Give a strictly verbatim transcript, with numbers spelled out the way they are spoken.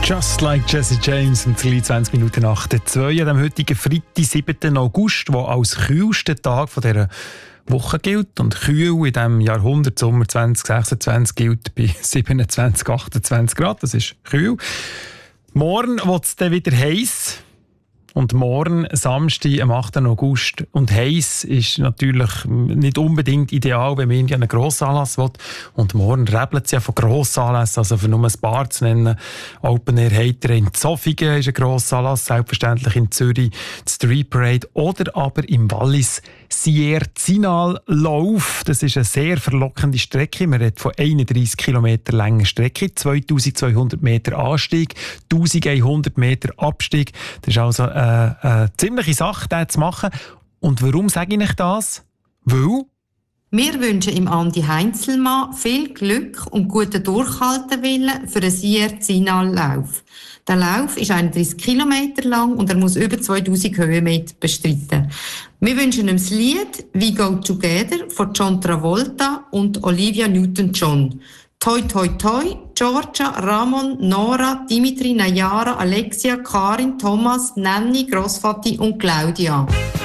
Just like Jesse James um zwanzig Minuten nach der zwei am heutigen Freitag, siebten August, der als kühlster Tag von dieser Woche gilt. Und kühl in diesem Jahrhundert, Sommer zwanzig sechsundzwanzig, gilt bei siebenundzwanzig, achtundzwanzig Grad. Das ist kühl. Morgen wird es dann wieder heiß. Und morgen, Samstag, am achten August. Und heiß ist natürlich nicht unbedingt ideal, wenn man einen Grossanlass will. Und morgen rebelt es ja von Grossanlässen, also für nur ein paar zu nennen. Open Air Hater in Zofingen ist ein Grossanlass, selbstverständlich in Zürich, die Street Parade oder aber im Wallis Sierzinal-Lauf. Das ist eine sehr verlockende Strecke. Man redet von einunddreissig Kilometer langen Strecke, zweitausendzweihundert Meter Anstieg, eintausendeinhundert Meter Abstieg. Das ist also eine, eine ziemliche Sache, das zu machen. Und warum sage ich euch das? Weil wir wünschen im Andi Heinzelmann viel Glück und guten Durchhaltewillen für einen Sierzinal-Lauf. Der Lauf ist einunddreissig Kilometer lang und er muss über zweitausend Höhenmeter bestreiten. Wir wünschen ihm das Lied «We Go Together» von John Travolta und Olivia Newton-John. Toi, toi, toi, Georgia, Ramon, Nora, Dimitri, Nayara, Alexia, Karin, Thomas, Nanni, Grossvati und Claudia.